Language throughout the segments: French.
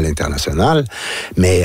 l'international, mais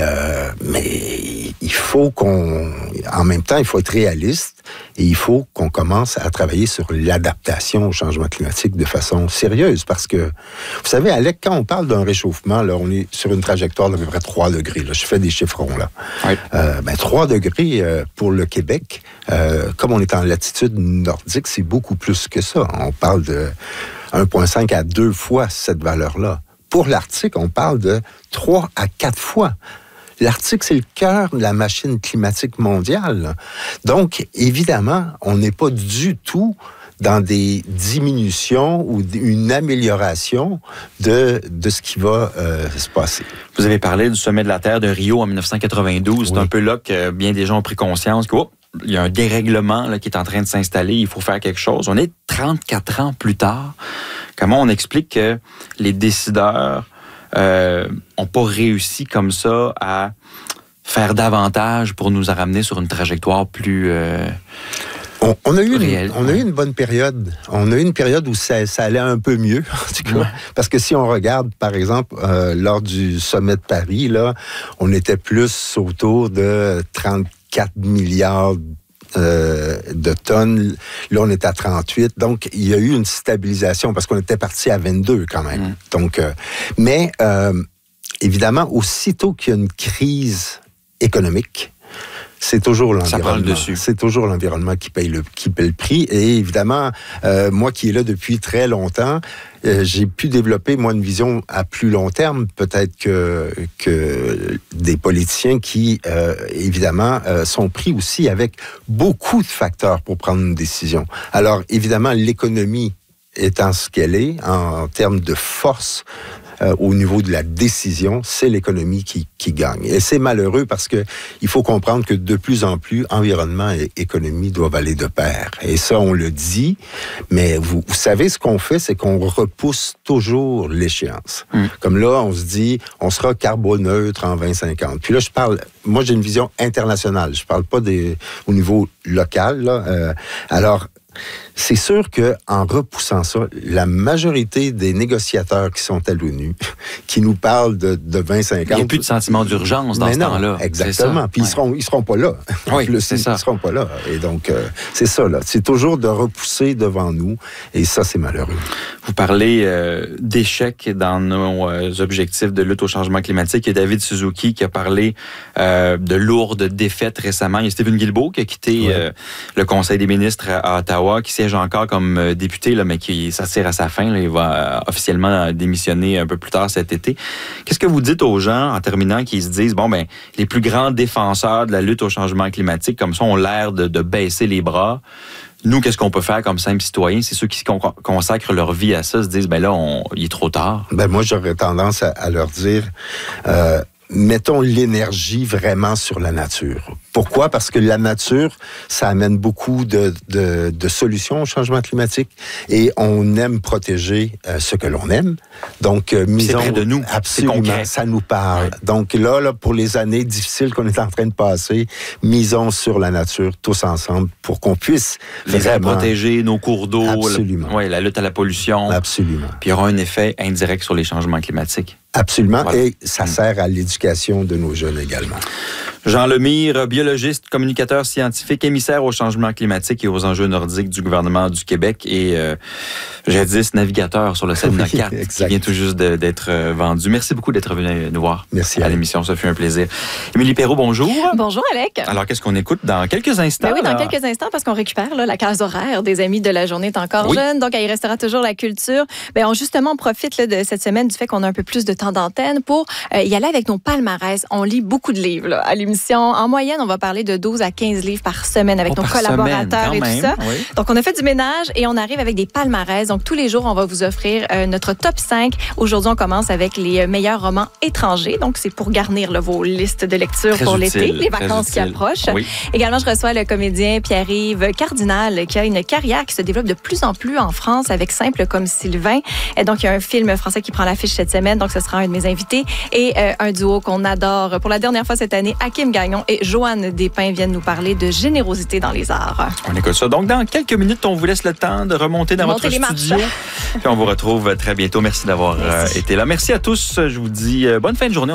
il faut en même temps, il faut être réaliste et il faut qu'on commence à travailler sur l'adaptation au changement climatique de façon sérieuse, parce que, vous savez, Alec, quand on parle d'un réchauffement, là, on est sur une trajectoire d'à peu près 3 degrés. Là, je fais des chiffrons, là. Oui. 3 degrés pour le Québec, comme on est en latitude nordique, c'est beaucoup plus que ça. On parle de 1,5 à 2 fois cette valeur-là. Pour l'Arctique, on parle de 3 à 4 fois. L'Arctique, c'est le cœur de la machine climatique mondiale, là. Donc, évidemment, on n'est pas du tout dans des diminutions ou une amélioration de ce qui va se passer. Vous avez parlé du sommet de la Terre de Rio en 1992. Oui. C'est un peu là que bien des gens ont pris conscience qu'il y a un dérèglement là, qui est en train de s'installer. Il faut faire quelque chose. On est 34 ans plus tard. Comment on explique que les décideurs n'ont pas réussi comme ça à faire davantage pour nous ramener sur une trajectoire plus... On a eu une bonne période. On a eu une période où ça allait un peu mieux, en tout cas. Ouais. Parce que si on regarde, par exemple, lors du sommet de Paris, là, on était plus autour de 34 milliards de tonnes. Là, on est à 38. Donc, il y a eu une stabilisation parce qu'on était parti à 22 quand même. Donc, mais évidemment, aussitôt qu'il y a une crise économique, c'est toujours l'environnement. Ça prend le dessus. C'est toujours l'environnement qui paye le prix. Et évidemment, moi qui est là depuis très longtemps, j'ai pu développer, moi, une vision à plus long terme, peut-être que des politiciens qui, évidemment, sont pris aussi avec beaucoup de facteurs pour prendre une décision. Alors, évidemment, l'économie étant ce qu'elle est, en termes de force, au niveau de la décision, c'est l'économie qui gagne. Et c'est malheureux parce que il faut comprendre que de plus en plus, environnement et économie doivent aller de pair. Et ça, on le dit, mais vous savez, ce qu'on fait, c'est qu'on repousse toujours l'échéance. Comme là, on se dit, on sera carboneutre en 2050. Puis là, moi, j'ai une vision internationale. Je parle pas au niveau local, là. Alors, c'est sûr qu'en repoussant ça, la majorité des négociateurs qui sont à l'ONU, qui nous parlent de 2050... Il n'y a plus de sentiment d'urgence dans ce temps-là. Exactement. Puis ils seront pas là. Oui, c'est ça. Ils seront pas là. Et donc, c'est ça, là. C'est toujours de repousser devant nous. Et ça, c'est malheureux. Vous parlez d'échecs dans nos objectifs de lutte au changement climatique. Il y a David Suzuki qui a parlé de lourdes défaites récemment. Il y a Stephen Guilbeault qui a quitté le Conseil des ministres à Ottawa, qui siège encore comme député, là, mais ça tire à sa fin. Là, il va officiellement démissionner un peu plus tard cet été. Qu'est-ce que vous dites aux gens, en terminant, qui se disent, les plus grands défenseurs de la lutte au changement climatique, comme ça, ont l'air de baisser les bras. Nous, qu'est-ce qu'on peut faire comme simples citoyens? C'est ceux qui consacrent leur vie à ça, se disent, il est trop tard. Moi, j'aurais tendance à leur dire... mettons l'énergie vraiment sur la nature. Pourquoi? Parce que la nature, ça amène beaucoup de solutions au changement climatique et on aime protéger ce que l'on aime. Donc, misons... C'est près de nous. Absolument, ça nous parle. Ouais. Donc là, pour les années difficiles qu'on est en train de passer, misons sur la nature tous ensemble pour qu'on puisse vraiment protéger nos cours d'eau. Absolument. La lutte à la pollution. Absolument. Puis il y aura un effet indirect sur les changements climatiques. Absolument, voilà. Et ça sert à l'éducation de nos jeunes également. Jean Lemire, biologiste, communicateur scientifique, émissaire au changement climatique et aux enjeux nordiques du gouvernement du Québec et jadis navigateur sur le Cessna 4 qui vient tout juste d'être vendu. Merci beaucoup d'être venu nous voir. Merci à l'émission, ça fut un plaisir. Émilie Perrault, bonjour. Bonjour Alec. Alors, qu'est-ce qu'on écoute dans quelques instants? Oui, dans quelques instants, parce qu'on récupère la case horaire des Amis de la journée est encore jeune, donc il restera toujours la culture. On profite de cette semaine du fait qu'on a un peu plus de temps d'antenne pour y aller avec nos palmarès. On lit beaucoup de livres à l'émission. En moyenne, on va parler de 12 à 15 livres par semaine avec nos collaborateurs et tout ça. Oui. Donc, on a fait du ménage et on arrive avec des palmarès. Donc, tous les jours, on va vous offrir notre top 5. Aujourd'hui, on commence avec les meilleurs romans étrangers. Donc, c'est pour garnir vos listes de lecture pour l'été, les vacances qui approchent. Oui. Également, je reçois le comédien Pierre-Yves Cardinal qui a une carrière qui se développe de plus en plus en France avec Simple comme Sylvain. Et donc, il y a un film français qui prend l'affiche cette semaine. Donc, ce sera un de mes invités. Et un duo qu'on adore pour la dernière fois cette année, Hakim Gagnon et Joanne Despins viennent nous parler de générosité dans les arts. On écoute ça. Donc, dans quelques minutes, on vous laisse le temps de remonter dans votre studio. Puis on vous retrouve très bientôt. Merci d'avoir été là. Merci à tous. Je vous dis bonne fin de journée.